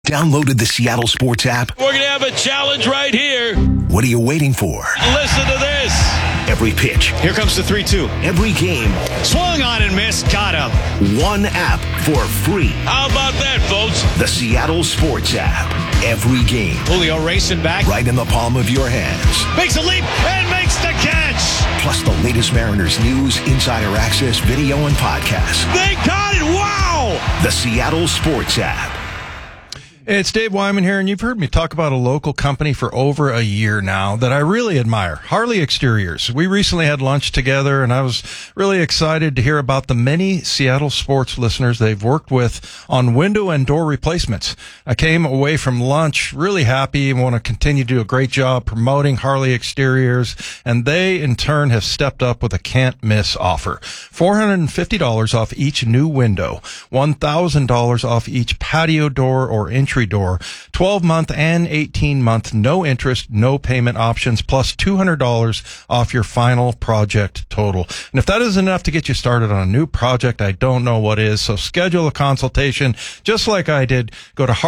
Downloaded the Seattle Sports app? We're going to have a challenge right here. What are you waiting for? Listen to this. Every pitch. Here comes the 3-2. Every game. Swung on and missed. Got him. One app for free. How about that, folks? The Seattle Sports app. Every game. Julio racing back. Right in the palm of your hands. Makes a leap and makes the catch. Plus the latest Mariners news, insider access, video, and podcasts. They caught it. Wow. The Seattle Sports app. It's Dave Wyman here, and you've heard me talk about a local company for over a year now that I really admire, Harley Exteriors. We recently had lunch together, and I was really excited to hear about the many Seattle sports listeners they've worked with on window and door replacements. I came away from lunch really happy and want to continue to do a great job promoting Harley Exteriors, and they, in turn, have stepped up with a can't-miss offer. $450 off each new window, $1,000 off each patio door or entry door, 12-month and 18-month, no interest, no payment options, plus $200 off your final project total. And if that isn't enough to get you started on a new project, I don't know what is. So schedule a consultation just like I did. Go to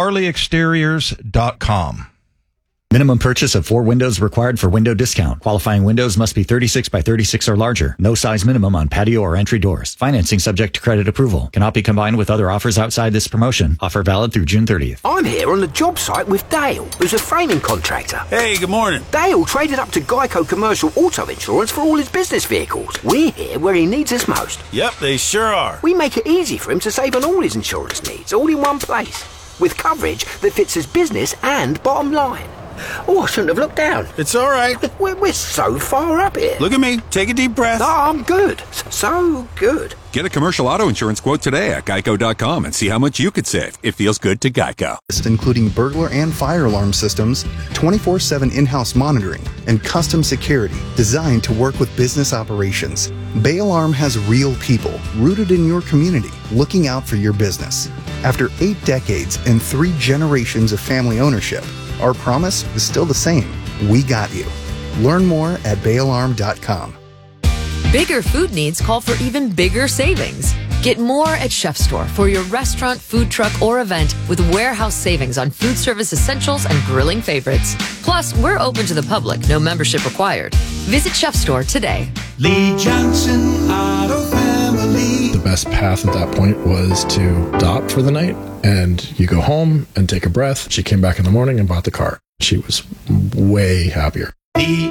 harleyexteriors.com. Minimum purchase of 4 windows required for window discount. Qualifying windows must be 36 by 36 or larger. No size minimum on patio or entry doors. Financing subject to credit approval. Cannot be combined with other offers outside this promotion. Offer valid through June 30th. I'm here on the job site with Dale, who's a framing contractor. Hey, good morning. Dale traded up to Geico Commercial Auto Insurance for all his business vehicles. We're here where he needs us most. Yep, they sure are. We make it easy for him to save on all his insurance needs, all in one place, with coverage that fits his business and bottom line. Oh, I shouldn't have looked down. It's all right. We're so far up here. Look at me. Take a deep breath. Oh, I'm good. So good. Get a commercial auto insurance quote today at geico.com and see how much you could save. It feels good to Geico. Including burglar and fire alarm systems, 24/7 in-house monitoring, and custom security designed to work with business operations. Bay Alarm has real people rooted in your community looking out for your business. After 8 decades and 3 generations of family ownership, our promise is still the same. We got you. Learn more at bayalarm.com. Bigger food needs call for even bigger savings. Get more at Chef Store for your restaurant, food truck, or event with warehouse savings on food service essentials and grilling favorites. Plus, we're open to the public, no membership required. Visit Chef Store today. Lee Johnson Auto Family. The best path at that point was to stop for the night, and you go home and take a breath. She came back in the morning and bought the car. She was way happier. The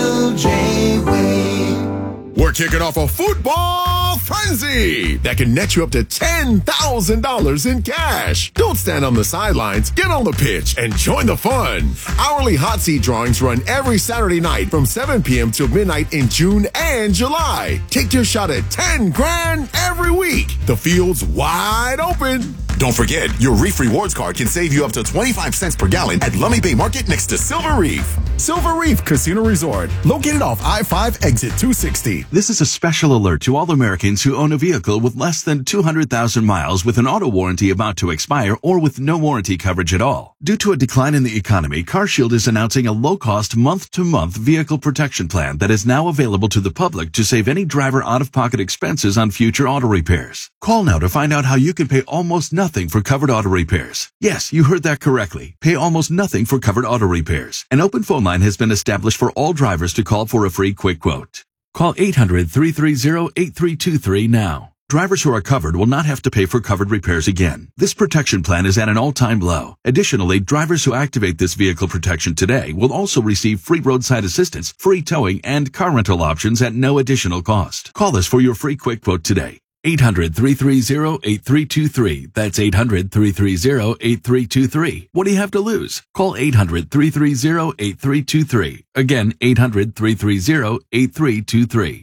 LJ Way. We're kicking off a football frenzy that can net you up to $10,000 in cash. Don't stand on the sidelines. Get on the pitch and join the fun. Hourly hot seat drawings run every Saturday night from 7 p.m. till midnight in June and July. Take your shot at $10,000 every week. The field's wide open. Don't forget, your Reef Rewards card can save you up to 25 cents per gallon at Lummi Bay Market next to Silver Reef. Silver Reef Casino Resort, located off I-5 exit 260. This is a special alert to all Americans who own a vehicle with less than 200,000 miles with an auto warranty about to expire or with no warranty coverage at all. Due to a decline in the economy, CarShield is announcing a low-cost month-to-month vehicle protection plan that is now available to the public to save any driver out-of-pocket expenses on future auto repairs. Call now to find out how you can pay almost nothing for covered auto repairs. Yes, you heard that correctly. Pay almost nothing for covered auto repairs. An open phone line has been established for all drivers to call for a free quick quote. Call 800-330-8323 now. Drivers who are covered will not have to pay for covered repairs again. This protection plan is at an all-time low. Additionally, drivers who activate this vehicle protection today will also receive free roadside assistance, free towing, and car rental options at no additional cost. Call us for your free quick quote today. 800-330-8323. That's 800-330-8323. What do you have to lose? Call 800-330-8323. Again, 800-330-8323.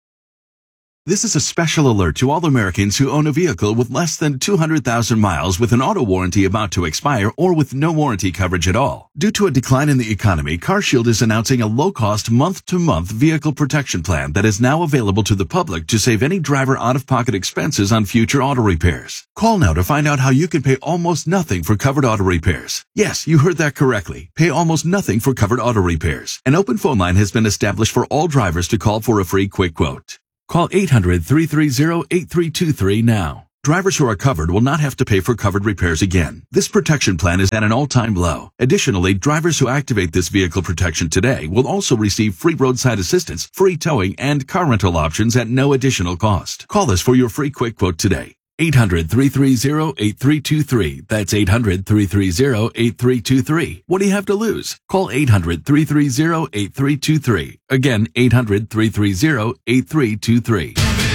This is a special alert to all Americans who own a vehicle with less than 200,000 miles with an auto warranty about to expire or with no warranty coverage at all. Due to a decline in the economy, CarShield is announcing a low-cost month-to-month vehicle protection plan that is now available to the public to save any driver out-of-pocket expenses on future auto repairs. Call now to find out how you can pay almost nothing for covered auto repairs. Yes, you heard that correctly. Pay almost nothing for covered auto repairs. An open phone line has been established for all drivers to call for a free quick quote. Call 800-330-8323 now. Drivers who are covered will not have to pay for covered repairs again. This protection plan is at an all-time low. Additionally, drivers who activate this vehicle protection today will also receive free roadside assistance, free towing, and car rental options at no additional cost. Call us for your free quick quote today. 800-330-8323. That's 800-330-8323. What do you have to lose? Call 800-330-8323. Again, 800-330-8323.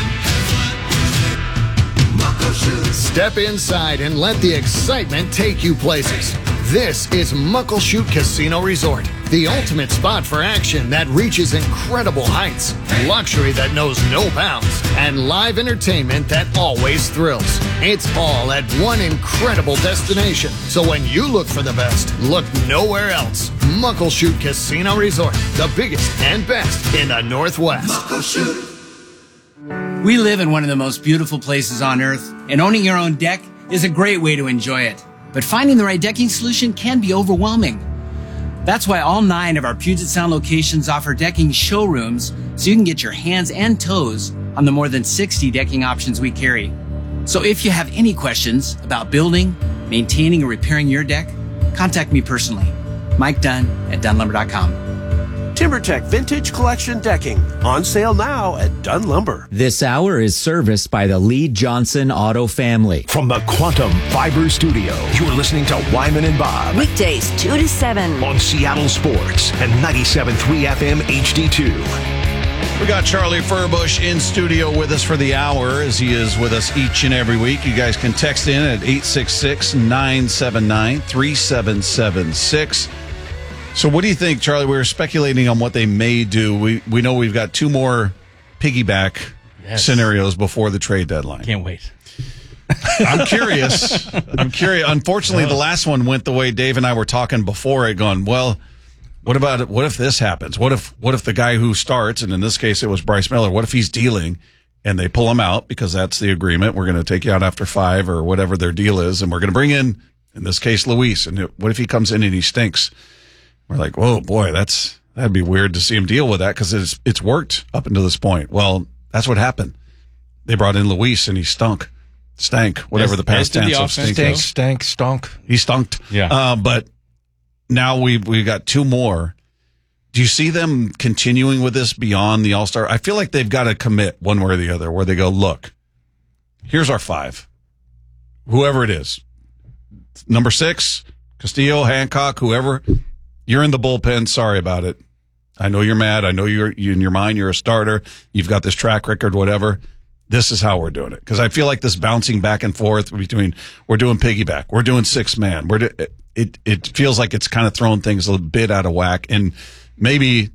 Step inside and let the excitement take you places. This is Muckleshoot Casino Resort, the ultimate spot for action that reaches incredible heights, luxury that knows no bounds, and live entertainment that always thrills. It's all at one incredible destination. So when you look for the best, look nowhere else. Muckleshoot Casino Resort, the biggest and best in the Northwest. Muckleshoot. We live in one of the most beautiful places on earth, and owning your own deck is a great way to enjoy it. But finding the right decking solution can be overwhelming. That's why all 9 of our Puget Sound locations offer decking showrooms so you can get your hands and toes on the more than 60 decking options we carry. So if you have any questions about building, maintaining, or repairing your deck, contact me personally. Mike Dunn at DunnLumber.com. TimberTech Vintage Collection Decking. On sale now at Dunn Lumber. This hour is serviced by the Lee Johnson Auto family. From the Quantum Fiber Studio, you're listening to Wyman and Bob. Weekdays 2 to 7. On Seattle Sports and 97.3 FM HD2. We got Charlie Furbush in studio with us for the hour, as he is with us each and every week. You guys can text in at 866-979-3776. So what do you think, Charlie? We were speculating on what they may do. We know we've got 2 more piggyback scenarios before the trade deadline. Can't wait. I'm curious. Unfortunately, the last one went the way Dave and I were talking before it, going, well, what about it? What if this happens? What if the guy who starts, and in this case it was Bryce Miller, what if he's dealing and they pull him out because that's the agreement? We're going to take you out after 5 or whatever their deal is, and we're going to bring in this case, Luis. And what if he comes in and he stinks? We're like, whoa, boy, that'd be weird to see him deal with that because it's worked up until this point. Well, that's what happened. They brought in Luis and he stank, whatever the past tense of stink is. Stunk. He stunked. Yeah. But now we've got 2 more. Do you see them continuing with this beyond the All-Star? I feel like they've got to commit one way or the other, where they go, look, here's our 5. Whoever it is. Number 6, Castillo, Hancock, whoever. You're in the bullpen. Sorry about it. I know you're mad. I know you in your mind, you're a starter. You've got this track record, whatever. This is how we're doing it. Because I feel like this bouncing back and forth between we're doing piggyback, we're doing 6-man. It feels like it's kind of throwing things a bit out of whack. And maybe,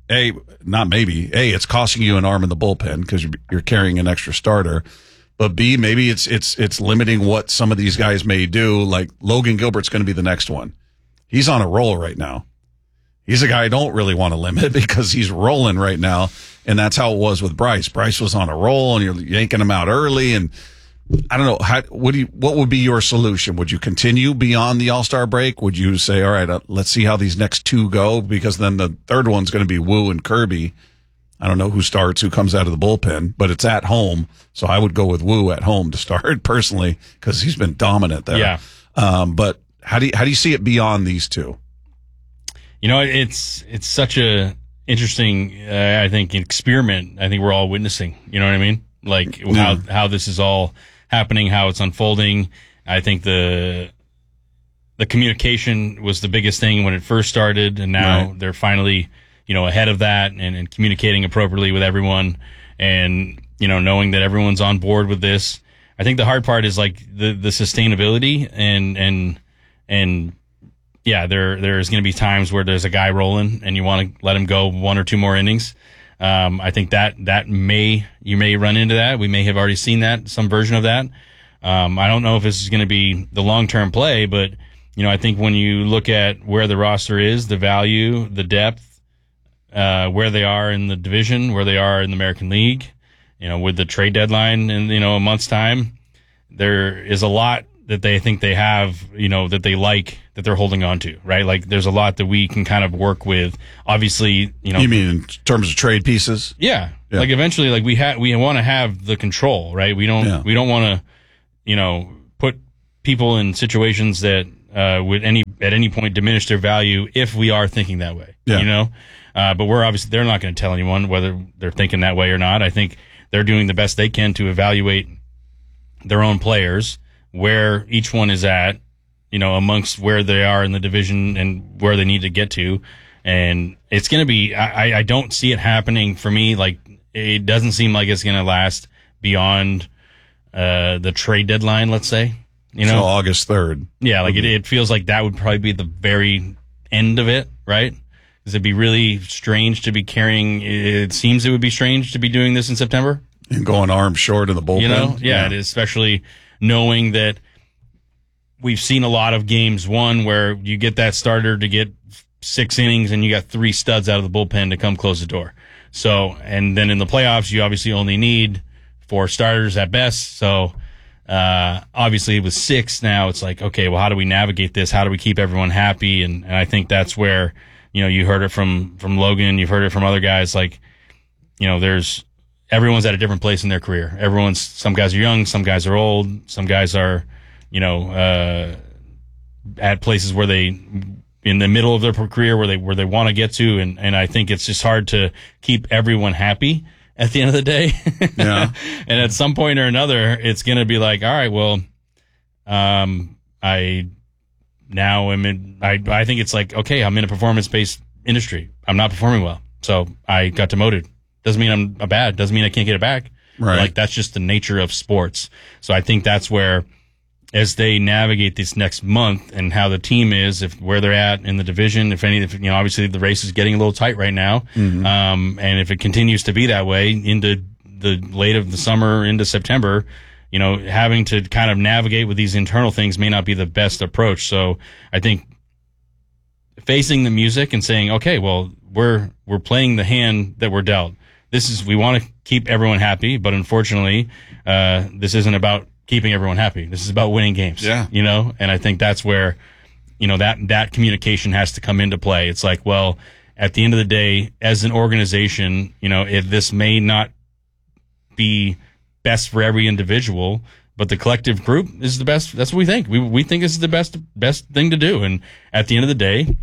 it's costing you an arm in the bullpen because you're carrying an extra starter. But B, maybe it's limiting what some of these guys may do. Like Logan Gilbert's going to be the next one. He's on a roll right now. He's a guy I don't really want to limit because he's rolling right now, and that's how it was with Bryce. Bryce was on a roll, and you're yanking him out early, and I don't know. What would be your solution? Would you continue beyond the All-Star break? Would you say, all right, let's see how these next 2 go, because then the third one's going to be Wu and Kirby. I don't know who starts, who comes out of the bullpen, but it's at home, so I would go with Wu at home to start personally because he's been dominant there. Yeah. But how do you see it beyond these 2? You know, it's such a interesting, I think, experiment. I think we're all witnessing. You know what I mean? Like how this is all happening, how it's unfolding. I think the communication was the biggest thing when it first started, and now they're finally, ahead of that and communicating appropriately with everyone, and knowing that everyone's on board with this. I think the hard part is like the sustainability and yeah, there's going to be times where there's a guy rolling and you want to let him go 1 or 2 more innings. I think that you may run into that. We may have already seen that, some version of that. I don't know if this is going to be the long-term play, but I think when you look at where the roster is, the value, the depth, where they are in the division, where they are in the American League, with the trade deadline in a month's time, there is a lot that they think they have, that they like, that they're holding on to, right? Like there's a lot that we can kind of work with. Obviously, You mean in terms of trade pieces? Yeah. Like eventually, like we want to have the control, right? We don't want to, put people in situations that would at any point diminish their value if we are thinking that way. Yeah. But they're not going to tell anyone whether they're thinking that way or not. I think they're doing the best they can to evaluate their own players, where each one is at, amongst where they are in the division and where they need to get to. And it's going to be, I don't see it happening for me. Like, it doesn't seem like it's going to last beyond the trade deadline, let's say. So August 3rd. Yeah, like it feels like that would probably be the very end of it, right? Because it'd be really strange to be carrying, it seems it would be strange to be doing this in September. And going arms short in the bullpen. Yeah. Especially knowing that we've seen a lot of games, one where you get that starter to get 6 innings and you got 3 studs out of the bullpen to come close the door. So, and then in the playoffs, you obviously only need 4 starters at best. So, obviously with 6 now, it's like, okay, well, how do we navigate this? How do we keep everyone happy? And I think that's where, you heard it from Logan, you've heard it from other guys. Like, everyone's at a different place in their career. Some guys are young, some guys are old, some guys are, at places where in the middle of their career where they want to get to. And I think it's just hard to keep everyone happy at the end of the day. Yeah. And at some point or another, it's going to be like, all right, well, I think it's like, okay, I'm in a performance-based industry. I'm not performing well. So I got demoted. Doesn't mean I'm bad. Doesn't mean I can't get it back. Right. Like, that's just the nature of sports. So I think that's where, as they navigate this next month and how the team is, where they're at in the division, obviously the race is getting a little tight right now. Mm-hmm. And if it continues to be that way into the late of the summer into September, having to kind of navigate with these internal things may not be the best approach. So I think facing the music and saying, okay, well, we're playing the hand that we're dealt. We want to keep everyone happy, but unfortunately, this isn't about keeping everyone happy. This is about winning games. Yeah. And I think that's where, that communication has to come into play. It's like, well, at the end of the day, as an organization, if this may not be best for every individual, but the collective group is the best. That's what we think. We think this is the best thing to do. And at the end of the day,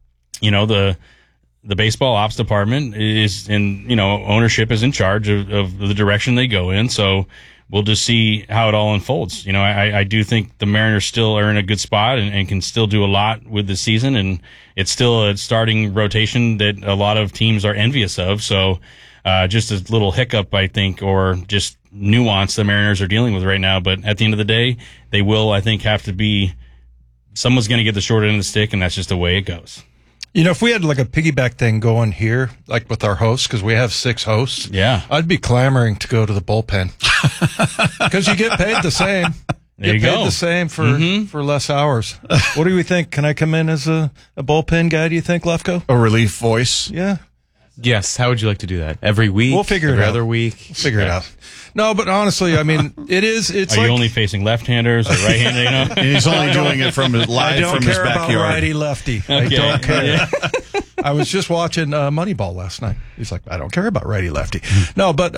the baseball ops department is ownership is in charge of the direction they go in. So we'll just see how it all unfolds. I do think the Mariners still are in a good spot and can still do a lot with the season. And it's still a starting rotation that a lot of teams are envious of. So, just a little hiccup, I think, or just nuance the Mariners are dealing with right now. But at the end of the day, they will, I think, have to be, someone's going to get the short end of the stick, and that's just the way it goes. If we had like a piggyback thing going here, like with our hosts, because we have 6 hosts, yeah, I'd be clamoring to go to the bullpen because you get paid the same. There you get paid go. the same for less hours. What do we think? Can I come in as a bullpen guy? Do you think, Lefko? A relief voice? Yeah. Yes. How would you like to do that? Every week? We'll figure it every out. other week? We'll figure it out. No, but honestly, I mean, it's Are like, you only facing left-handers or right-handed? He's only doing it from his live from his I don't care about backyard. righty-lefty. I don't care. Yeah. I was just watching Moneyball last night. He's like, I don't care about righty-lefty. No, but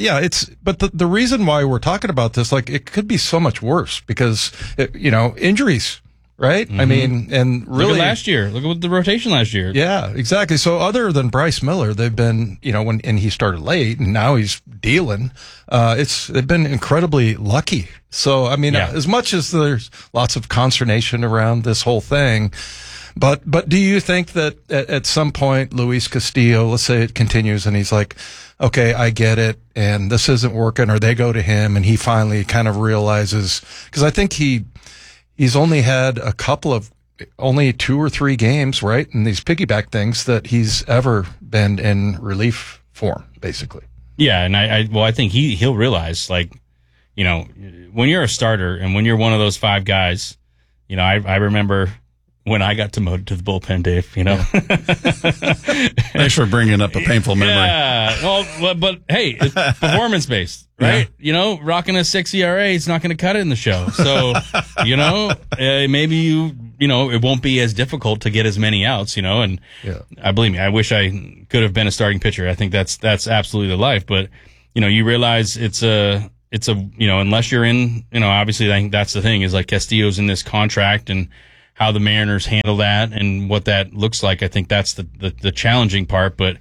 the reason why we're talking about this, like, it could be so much worse because, injuries. Right? Mm-hmm. I mean, and really. Look at last year. Look at the rotation last year. Yeah, exactly. So other than Bryce Miller, they've been, and he started late and now he's dealing, they've been incredibly lucky. So, I mean, as much as there's lots of consternation around this whole thing, but do you think that at some point, Luis Castillo, let's say it continues and he's like, okay, I get it, and this isn't working, or they go to him and he finally kind of realizes, because I think he's only had only 2 or 3 games, right? And these piggyback things that he's ever been in relief form, basically. Yeah. And I think he'll realize, like, when you're a starter and when you're one of those 5 guys, I remember when I got demoted to the bullpen, Dave, Yeah. Thanks for bringing up a painful memory. Yeah. Well, but hey, it's performance based, right? Yeah. Rocking a 6 ERA, it's not going to cut it in the show. So, maybe it won't be as difficult to get as many outs, and believe me, I wish I could have been a starting pitcher. I think that's absolutely the life. But, you realize it's it's unless you're in, obviously I think that's the thing is like Castillo's in this contract and how the Mariners handle that and what that looks like. I think that's the challenging part. But,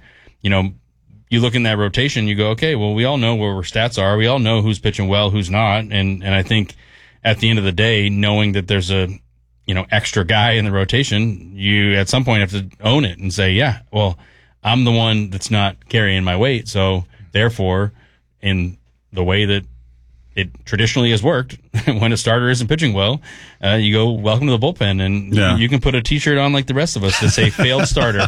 you look in that rotation, you go, okay, well, we all know where our stats are. We all know who's pitching well, who's not. And I think at the end of the day, knowing that there's a, extra guy in the rotation, you at some point have to own it and say, yeah, well, I'm the one that's not carrying my weight. So therefore, in the way that it traditionally has worked, when a starter isn't pitching well, you go, welcome to the bullpen. And you can put a T-shirt on like the rest of us that say failed starter.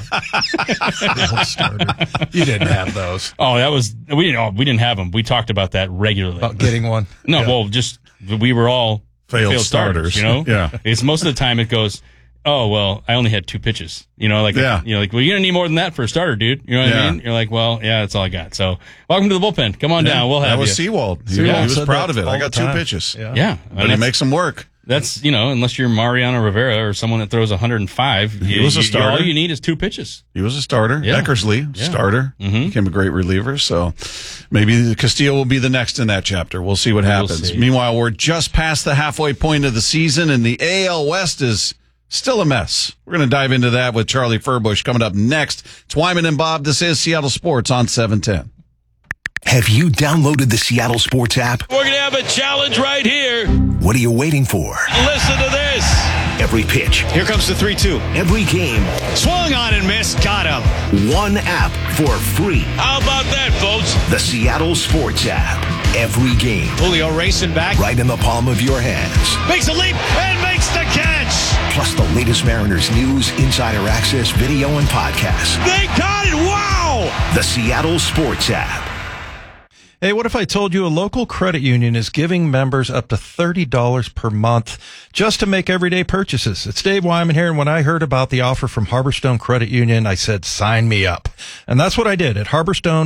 Failed starter. You didn't have those. Oh, we didn't have them. We talked about that regularly. About getting one? No, well, just we were all failed starters. Yeah. It's most of the time it goes, oh, well, I only had 2 pitches. Well, you're going to need more than that for a starter, dude. You know what I mean? You're like, well, yeah, that's all I got. So welcome to the bullpen. Come on down. We'll have you. That was Seawald. He was proud of it. I got 2 pitches. Yeah. But he makes them work. That's, unless you're Mariano Rivera or someone that throws 105, he was a starter. All you need is 2 pitches. He was a starter. Yeah. Eckersley, starter. Mm-hmm. Became a great reliever. So maybe Castillo will be the next in that chapter. We'll see what happens. Meanwhile, we're just past the halfway point of the season, and the AL West is still a mess. We're going to dive into that with Charlie Furbush coming up next. It's Wyman and Bob. This is Seattle Sports on 710. Have you downloaded the Seattle Sports app? We're going to have a challenge right here. What are you waiting for? Listen to this. Every pitch. Here comes the 3-2. Every game. Swung on and missed. Got him. One app for free. How about that, folks? The Seattle Sports app. Every game. Julio racing back. Right in the palm of your hands. Makes a leap and makes the catch. Plus the latest Mariners news, insider access, video, and podcasts. They got it. Wow. The Seattle Sports app. Hey, what if I told you a local credit union is giving members up to $30 per month just to make everyday purchases? It's Dave Wyman here, and when I heard about the offer from Harborstone Credit Union, I said, sign me up. And that's what I did at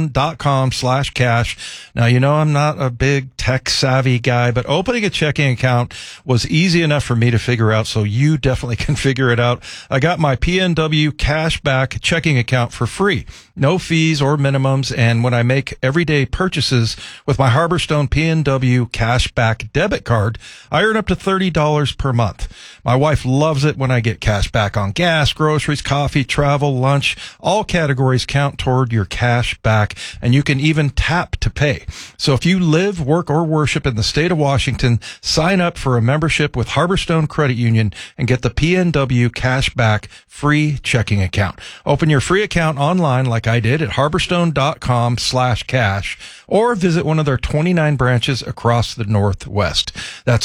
harborstone.com/cash. Now, I'm not a big tech-savvy guy, but opening a checking account was easy enough for me to figure out, so you definitely can figure it out. I got my PNW Cashback checking account for free. No fees or minimums, and when I make everyday purchases with my Harborstone PNW Cashback debit card, I earn up to $30 per month. My wife loves it when I get cash back on gas, groceries, coffee, travel, lunch. All categories count toward your cash back, and you can even tap to pay. So if you live, work, or worship in the state of Washington, sign up for a membership with Harborstone Credit Union and get the PNW Cashback free checking account. Open your free account online like I did at harborstone.com/cash or visit one of their 29 branches across the Northwest. That's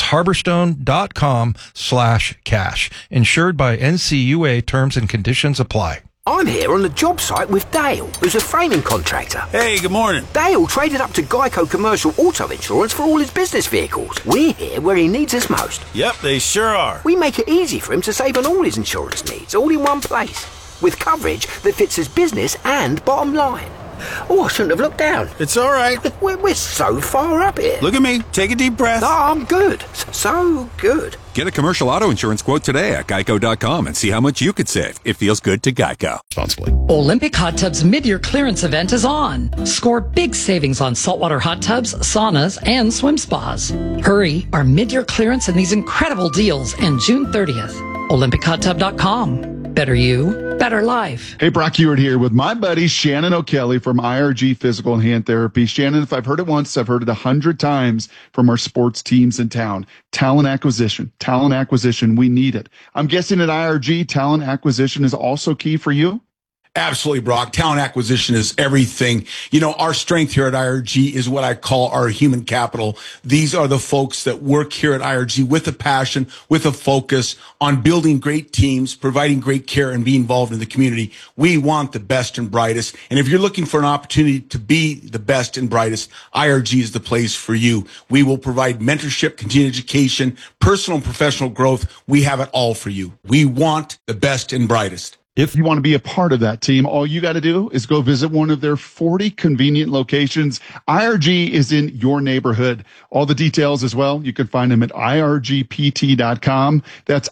harborstone.com/cash. Insured by NCUA. Terms and conditions apply. I'm here on the job site with Dale, who's a framing contractor. Hey, good morning. Dale traded up to Geico Commercial Auto Insurance for all his business vehicles. We're here where he needs us most. Yep, they sure are. We make it easy for him to save on all his insurance needs, all in one place, with coverage that fits his business and bottom line. Oh, I shouldn't have looked down. It's all right. We're so far up here. Look at me. Take a deep breath. No, I'm good. So good. Get a commercial auto insurance quote today at geico.com and see how much you could save. It feels good to Geico. Responsibly. Olympic Hot Tubs mid-year clearance event is on. Score big savings on saltwater hot tubs, saunas, and swim spas. Hurry, our mid-year clearance and these incredible deals end June 30th. OlympicHotTub.com. Better you, better life. Hey, Brock Ewart here with my buddy Shannon O'Kelly from IRG Physical and Hand Therapy. Shannon, if I've heard it once, I've heard it 100 times from our sports teams in town. Talent acquisition, we need it. I'm guessing at IRG, talent acquisition is also key for you? Absolutely, Brock. Talent acquisition is everything. Our strength here at IRG is what I call our human capital. These are the folks that work here at IRG with a passion, with a focus on building great teams, providing great care, and being involved in the community. We want the best and brightest. And if you're looking for an opportunity to be the best and brightest, IRG is the place for you. We will provide mentorship, continued education, personal and professional growth. We have it all for you. We want the best and brightest. If you want to be a part of that team, all you got to do is go visit one of their 40 convenient locations. IRG is in your neighborhood. All the details as well, you can find them at irgpt.com. That's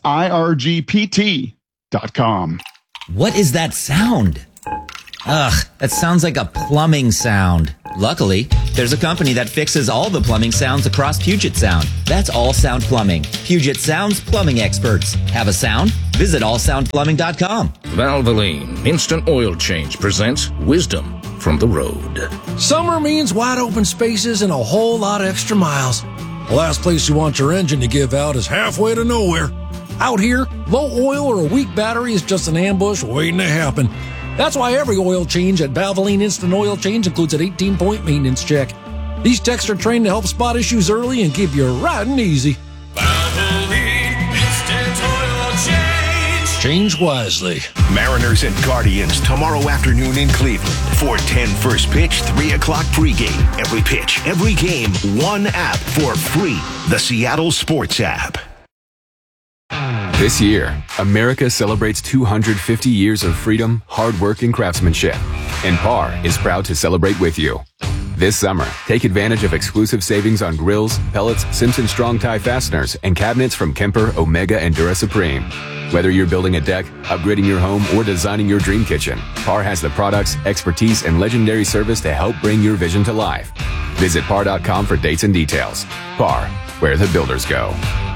irgpt.com. What is that sound? Ugh, that sounds like a plumbing sound. Luckily, There's a company that fixes all the plumbing sounds across Puget Sound. That's All Sound Plumbing. Puget Sound's plumbing experts. Have a sound? Visit allsoundplumbing.com. Valvoline Instant Oil Change presents Wisdom from the Road. Summer means wide open spaces and a whole lot of extra miles. The last place you want your engine to give out is halfway to nowhere. Out here, low oil or a weak battery is just an ambush waiting to happen. That's why every oil change at Valvoline Instant Oil Change includes an 18-point maintenance check. These techs are trained to help spot issues early and keep you riding easy. Valvoline Instant Oil Change. Change wisely. Mariners and Guardians tomorrow afternoon in Cleveland. 4:10 first pitch, 3 o'clock pregame. Every pitch, every game, one app for free. The Seattle Sports app. This year, America celebrates 250 years of freedom, hard work, and craftsmanship. And PAR is proud to celebrate with you. This summer, take advantage of exclusive savings on grills, pellets, Simpson Strong Tie fasteners, and cabinets from Kemper, Omega, and Dura Supreme. Whether you're building a deck, upgrading your home, or designing your dream kitchen, PAR has the products, expertise, and legendary service to help bring your vision to life. Visit par.com for dates and details. PAR, where the builders go.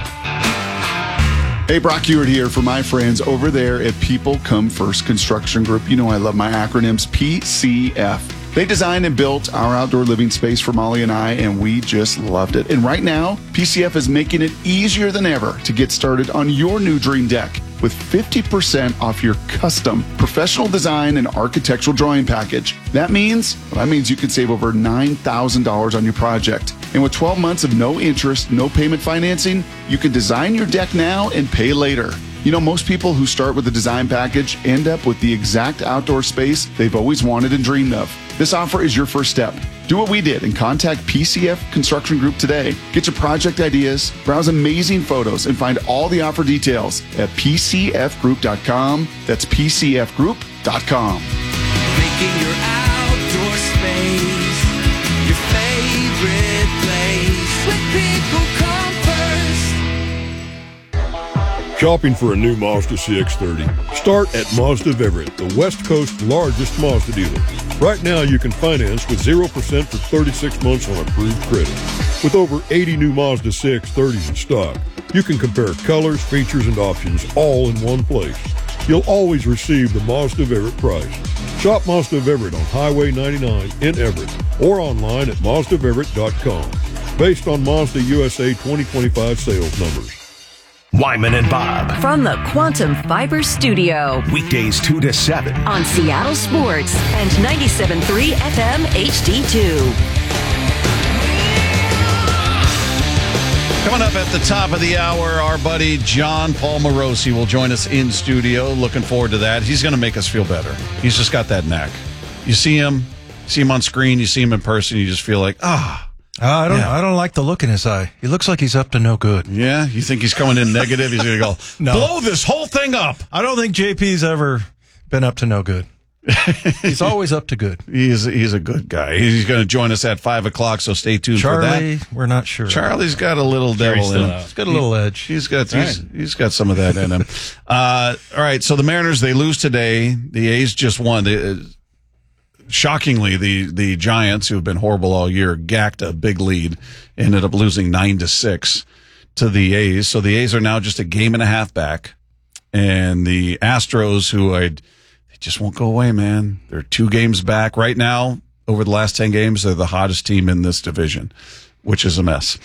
Hey, Brock Ewart here for my friends over there at People Come First Construction Group. You know I love my acronyms, PCF. They designed and built our outdoor living space for Molly and I, and we just loved it. And right now, PCF is making it easier than ever to get started on your new dream deck with 50% off your custom professional design and architectural drawing package. That means you can save over $9,000 on your project. And with 12 months of no interest, no payment financing, you can design your deck now and pay later. You know, most people who start with a design package end up with the exact outdoor space they've always wanted and dreamed of. This offer is your first step. Do what we did and contact PCF Construction Group today. Get your project ideas, browse amazing photos, and find all the offer details at PCFgroup.com. That's PCFgroup.com. Making your outdoor space your favorite place. With People Come First. Shopping for a new Mazda CX-30? Start at Mazda of Everett, the West Coast's largest Mazda dealer. Right now, you can finance with 0% for 36 months on approved credit. With over 80 new Mazda CX-30s in stock, you can compare colors, features, and options all in one place. You'll always receive the Mazda of Everett price. Shop Mazda of Everett on Highway 99 in Everett or online at MazdaofEverett.com. Based on Mazda USA 2025 sales numbers. Wyman and Bob. From the Quantum Fiber Studio. Weekdays 2 to 7. On Seattle Sports and 97.3 FM HD2. Coming up at the top of the hour, our buddy John Paul Morosi will join us in studio. Looking forward to that. He's going to make us feel better. He's just got that knack. You see him on screen, you see him in person, you just feel like, I don't like the look in his eye. He looks like he's up to no good. Yeah? You think he's coming in negative? He's going to go, blow this whole thing up. I don't think JP's ever been up to no good. He's always up to good. He's a good guy. He's going to join us at 5 o'clock, so stay tuned for that. Charlie, we're not sure. Charlie's got a little devil in him. He's got a little edge. He's got some of that in him. All right, so the Mariners, they lose today. The A's just won. Shockingly, the Giants, who have been horrible all year, gacked a big lead, ended up losing 9-6 to the A's. So the A's are now just a game and a half back. And the Astros, they just won't go away, man. They're 2 games back right now. Over the last 10 games, they're the hottest team in this division, which is a mess.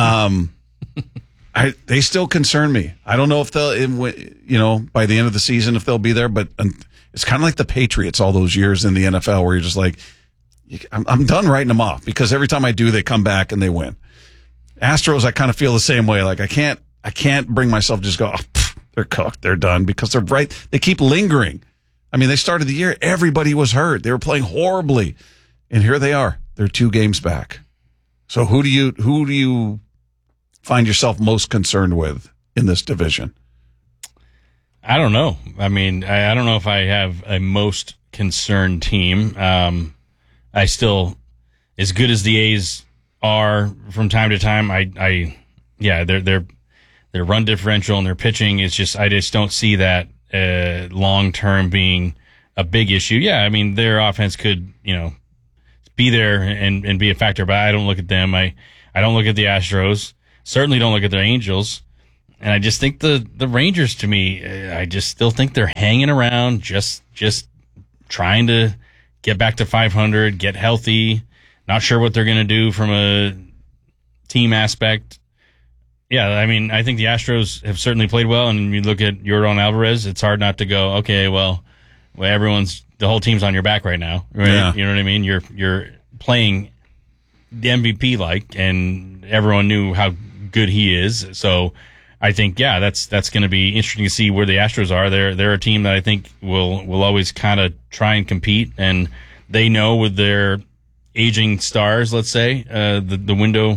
They still concern me. I don't know if they'll, by the end of the season, if they'll be there, but it's kind of like the Patriots all those years in the NFL where you're just like, I'm done writing them off because every time I do, they come back and they win. Astros, I kind of feel the same way. Like I can't bring myself to just go, they're cooked, they're done because they're right. They keep lingering. I mean, they started the year, everybody was hurt. They were playing horribly. And here they are. They're 2 games back. So who do you find yourself most concerned with in this division? I don't know. I mean, I don't know if I have a most concerned team. I still, as good as the A's are from time to time, their run differential and their pitching is just, I just don't see that long term being a big issue. Yeah, I mean, their offense could, it's be there and be a factor. But I don't look at them. I don't look at the Astros. Certainly don't look at the Angels. And I just think the Rangers, to me, I just still think they're hanging around, just trying to get back to 500, get healthy. Not sure what they're going to do from a team aspect. Yeah, I mean, I think the Astros have certainly played well, and you look at Yordan Alvarez, it's hard not to go, okay, well, the whole team's on your back right now, right? Yeah. You know what I mean? You're playing the MVP like, and everyone knew how good he is. So I think, yeah, that's going to be interesting to see where the Astros are. They're a team that I think will always kind of try and compete, and they know with their aging stars, let's say, the window,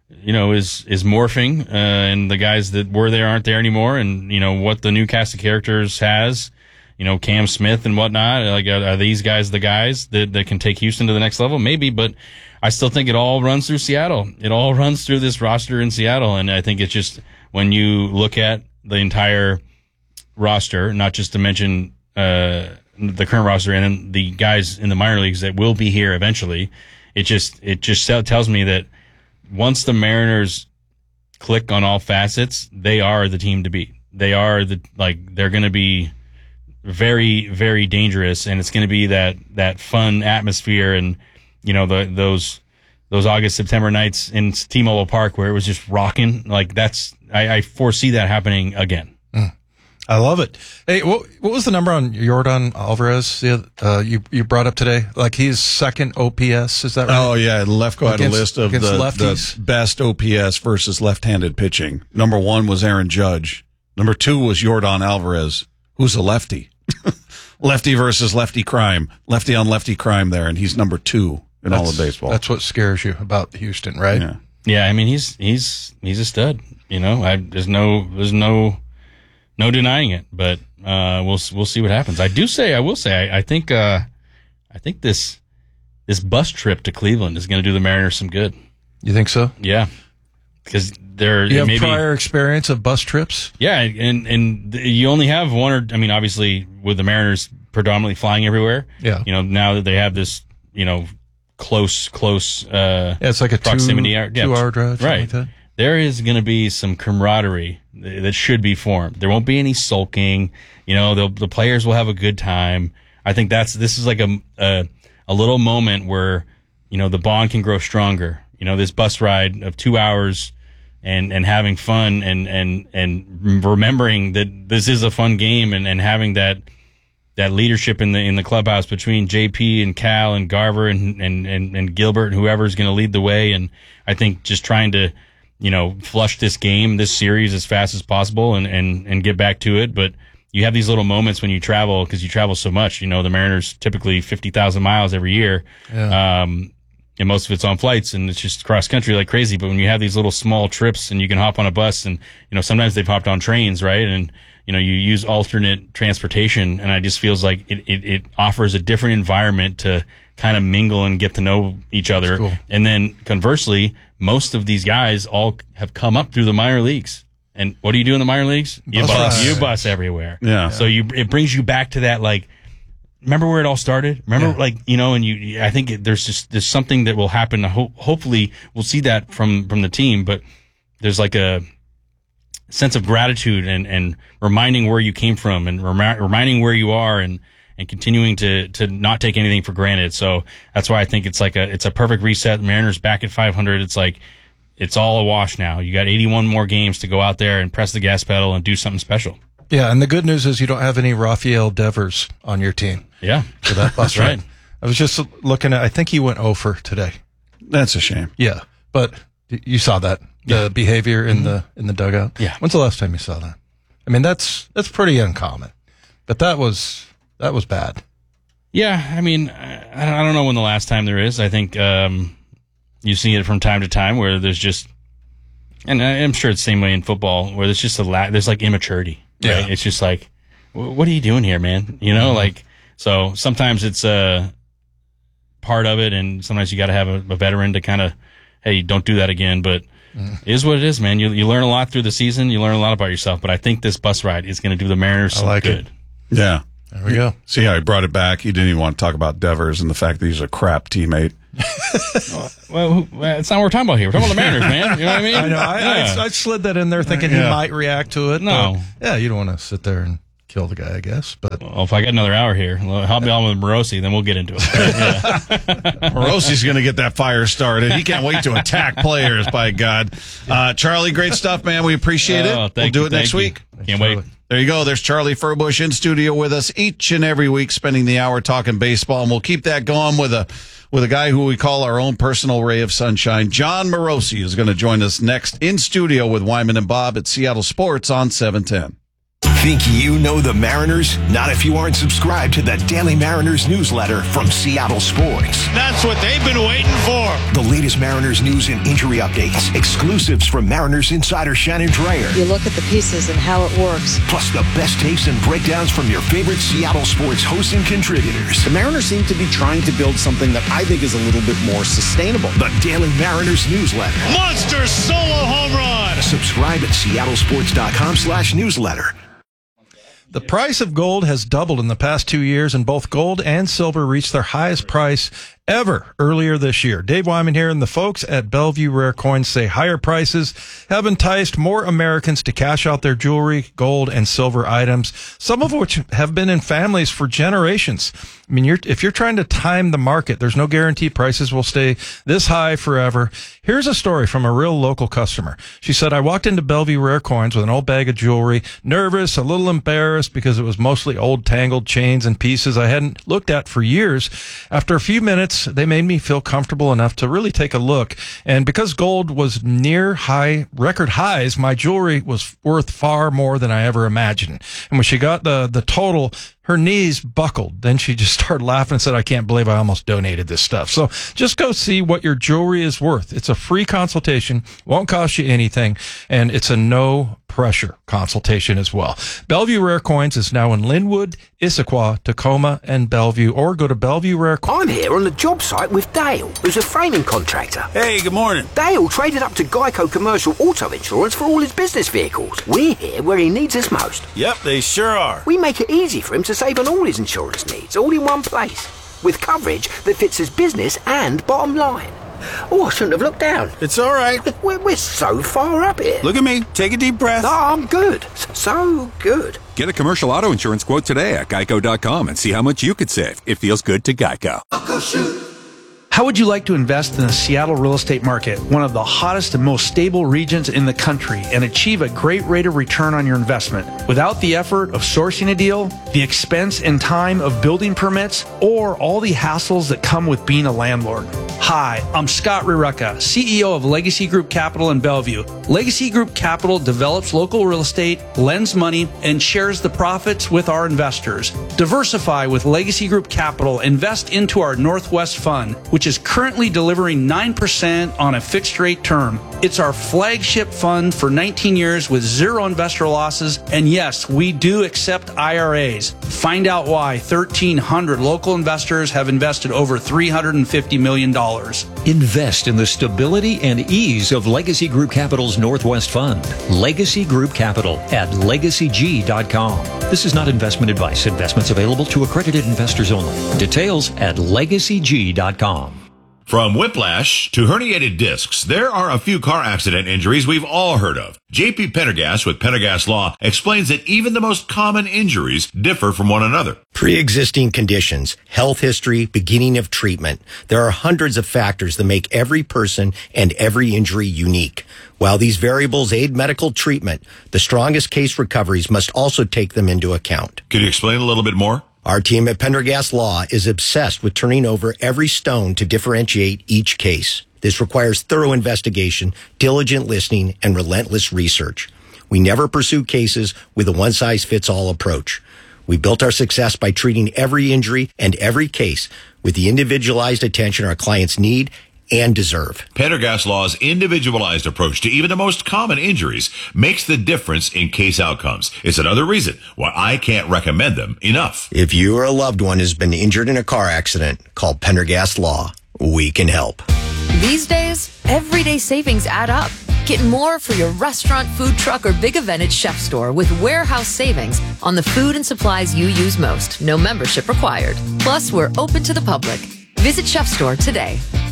is morphing, and the guys that were there aren't there anymore, and what the new cast of characters has, Cam Smith and whatnot. Like, are these guys the guys that can take Houston to the next level? Maybe, but I still think it all runs through Seattle. It all runs through this roster in Seattle, and I think it's just when you look at the entire roster, not just to mention the current roster and then the guys in the minor leagues that will be here eventually, it just tells me that once the Mariners click on all facets, they are the team to beat. They are they're going to be very, very dangerous, and it's going to be that fun atmosphere, and those August, September nights in T-Mobile Park where it was just rocking. Like, I foresee that happening again. I love it. Hey, what was the number on Yordan Alvarez you brought up today? Like, he's second OPS, is that right? Oh, yeah. Lefko had a list of the best OPS versus left-handed pitching. Number 1 was Aaron Judge. Number 2 was Yordan Alvarez, who's a lefty. Lefty versus lefty crime. Lefty on lefty crime there, and he's number 2 in all of baseball. That's what scares you about Houston, right? Yeah. Yeah, I mean, he's a stud. There's no denying it, but we'll see what happens. I will say, I think this bus trip to Cleveland is going to do the Mariners some good. You think so? Yeah, because you have prior experience of bus trips. Yeah, and you only have one, or I mean, obviously with the Mariners predominantly flying everywhere. Yeah, now that they have this, close. It's like a proximity, 2 hour drive, right? Like that. There is going to be some camaraderie that should be formed. There won't be any sulking. The players will have a good time. I think this is like a little moment where, the bond can grow stronger. This bus ride of 2 hours and having fun and remembering that this is a fun game and having that leadership in the clubhouse between JP and Cal and Garver and Gilbert and whoever's going to lead the way. And I think just trying to, flush this series as fast as possible and get back to it. But you have these little moments when you travel, because you travel so much. The Mariners typically 50,000 miles every year. Yeah. And most of it's on flights, and it's just cross country like crazy. But when you have these little small trips and you can hop on a bus, and, sometimes they've hopped on trains, right? And, you use alternate transportation, and it just feels like it offers a different environment to kind of mingle and get to know each other. Cool. And then conversely, most of these guys all have come up through the minor leagues. And what do you do in the minor leagues? You bus everywhere. Yeah. So it brings you back to that, like, remember where it all started? Remember, I think there's something that will happen. Hopefully we'll see that from the team, but there's like a sense of gratitude and reminding where you came from and reminding where you are and continuing to not take anything for granted. So that's why I think it's a perfect reset. The Mariners back at 500. It's like, it's all a wash now. You got 81 more games to go out there and press the gas pedal and do something special. Yeah, and the good news is you don't have any Rafael Devers on your team. Yeah. For that bus That's right. ride. I was just looking at, I think he went 0 for today. That's a shame. Yeah, but you saw that, the behavior in the dugout. Yeah. When's the last time you saw that? I mean, that's pretty uncommon, but that was bad. Yeah, I mean, I don't know when the last time there is. I think you see it from time to time where there's just, and I'm sure it's the same way in football, where there's just there's like immaturity. Right? Yeah. It's just like, what are you doing here, man? Like, so sometimes it's a part of it, and sometimes you got to have a veteran to kind of, hey, don't do that again. But it is what it is, man. You learn a lot through the season. You learn a lot about yourself. But I think this bus ride is going to do the Mariners some good. Yeah. There we go. See how he brought it back? He didn't even want to talk about Devers and the fact that he's a crap teammate. Well, that's not what we're talking about here. We're talking about the Mariners, man. You know what I mean? I know. I slid that in there thinking he might react to it. No. Yeah, you don't want to sit there and kill the guy, I guess. But well, if I got another hour here, I'll be on with Morosi, then we'll get into it. Morosi's going to get that fire started. He can't wait to attack players, by God. Charlie, great stuff, man. We appreciate it. We'll do it next week. Can't wait. There you go. There's Charlie Furbush in studio with us each and every week, spending the hour talking baseball, and we'll keep that going with a guy who we call our own personal ray of sunshine. John Morosi is going to join us next in studio with Wyman and Bob at Seattle Sports on 710. Think you know the Mariners? Not if you aren't subscribed to the Daily Mariners newsletter from Seattle Sports. That's what they've been waiting for. The latest Mariners news and injury updates, exclusives from Mariners insider Shannon Dreyer. You look at the pieces and how it works. Plus the best takes and breakdowns from your favorite Seattle Sports hosts and contributors. The Mariners seem to be trying to build something that I think is a little bit more sustainable. The Daily Mariners newsletter. Monster solo home run. Subscribe at seattlesports.com/newsletter. the price of gold has doubled in the past 2 years, and both gold and silver reached their highest price ever earlier this year. Dave Wyman here, and the folks at Bellevue Rare Coins say higher prices have enticed more Americans to cash out their jewelry, gold, and silver items, some of which have been in families for generations. I mean, if you're trying to time the market, there's no guarantee prices will stay this high forever. Here's a story from a real local customer. She said, I walked into Bellevue Rare Coins with an old bag of jewelry, nervous, a little embarrassed because it was mostly old tangled chains and pieces I hadn't looked at for years. After a few minutes, they made me feel comfortable enough to really take a look. And because gold was near record highs, my jewelry was worth far more than I ever imagined. And when she got the total, her knees buckled. Then she just started laughing and said, I can't believe I almost donated this stuff. So just go see what your jewelry is worth. It's a free consultation, won't cost you anything, and it's a no pressure consultation as well. Bellevue Rare Coins is now in Linwood, Issaquah, Tacoma, and Bellevue, or go to Bellevue Rare Coins. I'm here on the job site with Dale, who's a framing contractor. Hey, good morning. Dale traded up to Geico Commercial Auto Insurance for all his business vehicles. We're here where he needs us most. Yep, they sure are. We make it easy for him to save on all his insurance needs, all in one place, with coverage that fits his business and bottom line. Oh, I shouldn't have looked down. It's all right. We're so far up here. Look at me. Take a deep breath. Oh, I'm good. So good. Get a commercial auto insurance quote today at geico.com and see how much you could save. It feels good to Geico. How would you like to invest in the Seattle real estate market, one of the hottest and most stable regions in the country, and achieve a great rate of return on your investment without the effort of sourcing a deal, the expense and time of building permits, or all the hassles that come with being a landlord? Hi, I'm Scott Rireka, CEO of Legacy Group Capital in Bellevue. Legacy Group Capital develops local real estate, lends money, and shares the profits with our investors. Diversify with Legacy Group Capital. Invest into our Northwest Fund, which is currently delivering 9% on a fixed rate term. It's our flagship fund for 19 years with zero investor losses. And yes, we do accept IRAs. Find out why 1,300 local investors have invested over $350 million. Invest in the stability and ease of Legacy Group Capital's Northwest Fund. Legacy Group Capital at legacyg.com. This is not investment advice. Investments available to accredited investors only. Details at legacyg.com. From whiplash to herniated discs, there are a few car accident injuries we've all heard of. J.P. Pendergast with Pendergast Law explains that even the most common injuries differ from one another. Pre-existing conditions, health history, beginning of treatment. There are hundreds of factors that make every person and every injury unique. While these variables aid medical treatment, the strongest case recoveries must also take them into account. Could you explain a little bit more? Our team at Pendergast Law is obsessed with turning over every stone to differentiate each case. This requires thorough investigation, diligent listening, and relentless research. We never pursue cases with a one-size-fits-all approach. We built our success by treating every injury and every case with the individualized attention our clients need and deserve. Pendergast Law's individualized approach to even the most common injuries makes the difference in case outcomes. It's another reason why I can't recommend them enough. If you or a loved one has been injured in a car accident, call Pendergast Law. We can help. These days, everyday savings add up. Get more for your restaurant, food truck, or big event at Chef Store with warehouse savings on the food and supplies you use most. No membership required. Plus, we're open to the public. Visit Chef Store today.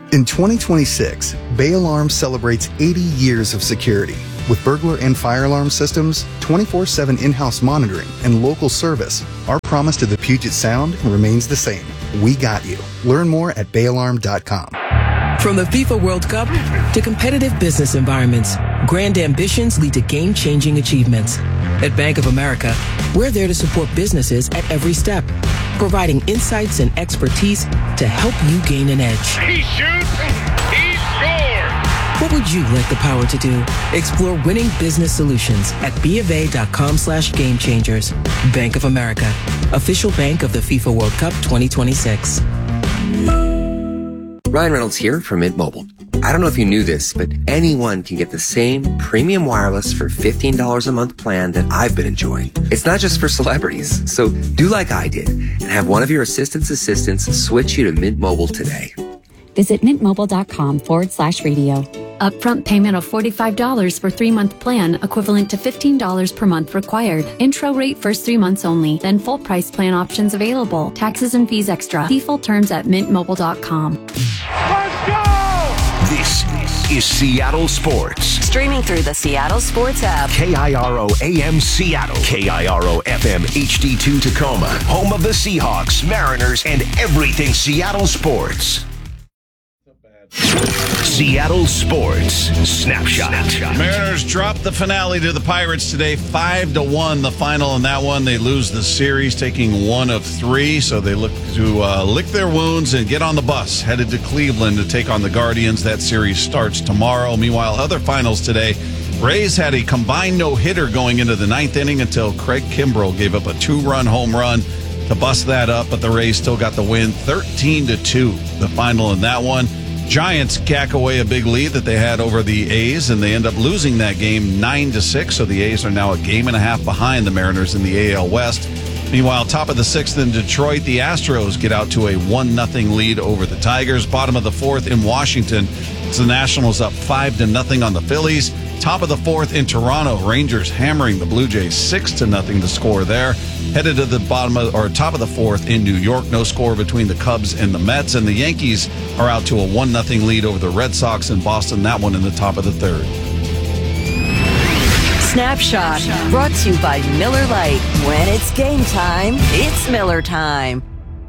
In 2026, Bay Alarm celebrates 80 years of security. With burglar and fire alarm systems, 24/7 in-house monitoring, and local service, our promise to the Puget Sound remains the same. We got you. Learn more at bayalarm.com. From the FIFA World Cup to competitive business environments, grand ambitions lead to game-changing achievements. At Bank of America, we're there to support businesses at every step, providing insights and expertise to help you gain an edge. He shoots, he scores! What would you like the power to do? Explore winning business solutions at BofA.com/gamechangers. Bank of America, official bank of the FIFA World Cup 2026. Ryan Reynolds here from Mint Mobile. I don't know if you knew this, but anyone can get the same premium wireless for $15 a month plan that I've been enjoying. It's not just for celebrities. So do like I did and have one of your assistants switch you to Mint Mobile today. Visit mintmobile.com/radio. Upfront payment of $45 for 3-month plan, equivalent to $15 per month required. Intro rate first 3 months only, then full price plan options available. Taxes and fees extra. See full terms at mintmobile.com. Let's go! This is Seattle Sports. Streaming through the Seattle Sports app. KIRO AM Seattle. KIRO FM HD2 Tacoma. Home of the Seahawks, Mariners, and everything Seattle sports. Seattle Sports Snapshot. Mariners dropped the finale to the Pirates today, 5-1. The final in that one, they lose the series, taking 1 of 3. So they look to lick their wounds and get on the bus, headed to Cleveland to take on the Guardians. That series starts tomorrow. Meanwhile, other finals today. Rays had a combined no-hitter going into the 9th inning until Craig Kimbrell gave up a 2-run home run to bust that up, but the Rays still got the win, 13-2. The final in that one. Giants cack away a big lead that they had over the A's, and they end up losing that game 9-6. So the A's are now a game and a half behind the Mariners in the AL West. Meanwhile, top of the 6th in Detroit, the Astros get out to a 1-0 lead over the Tigers. Bottom of the 4th in Washington, it's the Nationals up 5-0 on the Phillies. Top of the 4th in Toronto, Rangers hammering the Blue Jays 6-0 to score there. Headed to the top of the 4th in New York, no score between the Cubs and the Mets, and the Yankees are out to a 1-0 lead over the Red Sox in Boston. That one in the top of the 3rd. Snapshot, brought to you by Miller Lite. When it's game time, it's Miller time.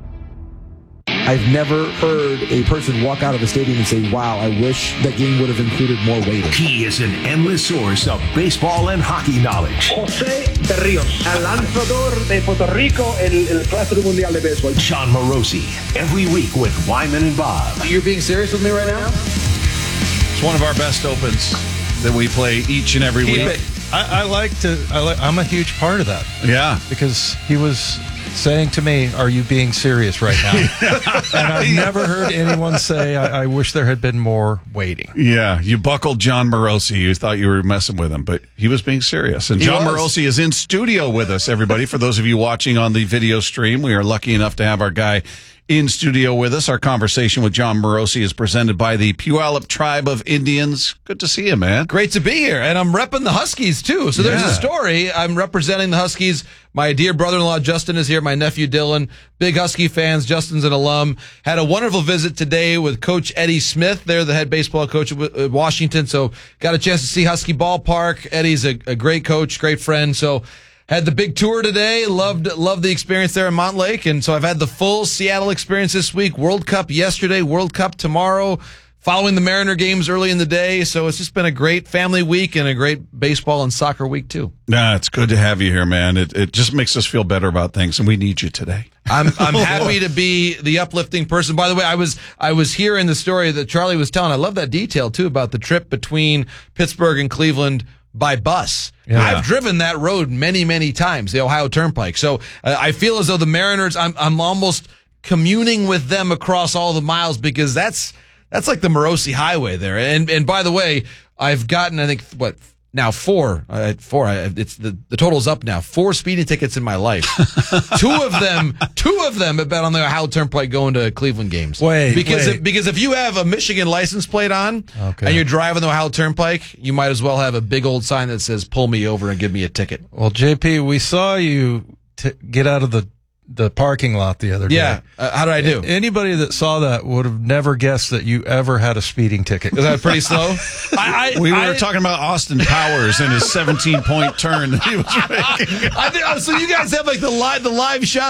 I've never heard a person walk out of a stadium and say, wow, I wish that game would have included more weighting. He is an endless source of baseball and hockey knowledge. José Berríos, el lanzador de Puerto Rico en el Clásico Mundial de Béisbol. Sean Morosi, every week with Wyman and Bob. You're being serious with me right now? It's one of our best opens that we play each and every week. I'm a huge part of that. Yeah. Because he was saying to me, are you being serious right now? And I've never heard anyone say, I wish there had been more waiting. Yeah, you buckled John Morosi. You thought you were messing with him, but he was being serious. And John Morosi is in studio with us, everybody. For those of you watching on the video stream, we are lucky enough to have our guy in studio with us. Our conversation with John Morosi is presented by the Puyallup Tribe of Indians. Good to see you, man. Great to be here. And I'm repping the Huskies, too. So there's a story. I'm representing the Huskies. My dear brother-in-law, Justin, is here. My nephew, Dylan. Big Husky fans. Justin's an alum. Had a wonderful visit today with Coach Eddie Smith. They're the head baseball coach at Washington. So got a chance to see Husky Ballpark. Eddie's a great coach, great friend. So had the big tour today. Loved the experience there in Montlake. And so I've had the full Seattle experience this week. World Cup yesterday, World Cup tomorrow, following the Mariner games early in the day. So it's just been a great family week and a great baseball and soccer week, too. Nah, it's good to have you here, man. It just makes us feel better about things, and we need you today. I'm happy to be the uplifting person. By the way, I was here in the story that Charlie was telling. I love that detail, too, about the trip between Pittsburgh and Cleveland by bus. Yeah. I've driven that road many, many times, the Ohio Turnpike. So I feel as though the Mariners, I'm almost communing with them across all the miles, because that's like the Morosi Highway there. And by the way, I've gotten, I think, four. It's the total's up now. 4 speeding tickets in my life. Two of them have been on the Ohio Turnpike going to Cleveland games. Because if you have a Michigan license plate on and you're driving the Ohio Turnpike, you might as well have a big old sign that says "Pull me over and give me a ticket." Well, JP, we saw you get out of the the parking lot the other day. Yeah. How did I do? Anybody that saw that would have never guessed that you ever had a speeding ticket. Was that pretty slow? We were talking about Austin Powers and his 17-point turn that he was making. So you guys have like the live shot